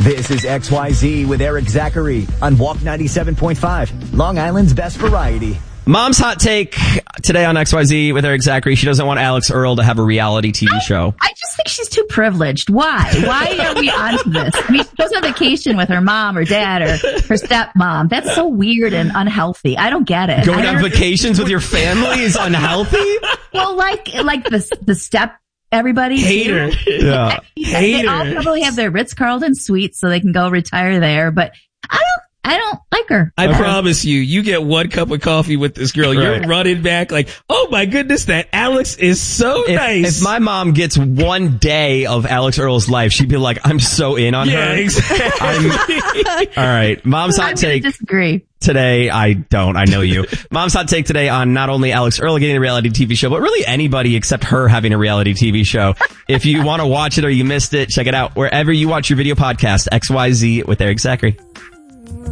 This is XYZ with Eric Zachary on Walk 97.5, Long Island's best variety. Mom's hot take today on XYZ with Eric Zachary. She doesn't want Alex Earl to have a reality TV show. I just think she's too privileged. Why? Why are we onto this? I mean, she goes on vacation with her mom or dad or her stepmom. That's so weird and unhealthy. I don't get it. Going on vacations with your family is unhealthy? Well, like the step everybody. Hater. Yeah. They all probably have their Ritz-Carlton suites so they can go retire there, but I don't like her. I promise you get one cup of coffee with this girl. You're running back like, oh my goodness, that Alex is so nice. If my mom gets one day of Alex Earl's life, she'd be like, I'm so in on her. Yeah, exactly. All right. Mom's hot take. Disagree. Today, I know you. Mom's hot take today on not only Alex Earl getting a reality TV show, but really anybody except her having a reality TV show. If you want to watch it or you missed it, check it out wherever you watch your video podcast, XYZ with Eric Zachary.